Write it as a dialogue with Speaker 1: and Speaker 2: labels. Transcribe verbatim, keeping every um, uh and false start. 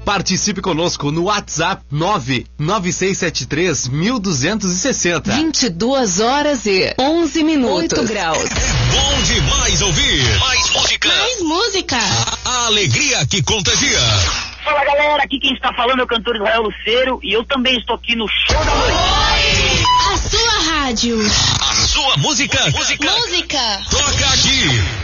Speaker 1: Participe conosco no WhatsApp nove nove seis sete três um dois seis zero.
Speaker 2: vinte e duas horas e onze minutos. oito graus.
Speaker 3: É bom demais ouvir. Mais música.
Speaker 2: Mais música.
Speaker 3: A, a alegria que contagia.
Speaker 4: Fala galera, aqui quem está falando é o cantor Israel Luceiro e eu também estou aqui no Show da Noite.
Speaker 2: A sua rádio.
Speaker 3: A sua música. Música.
Speaker 2: Música.
Speaker 3: Toca aqui.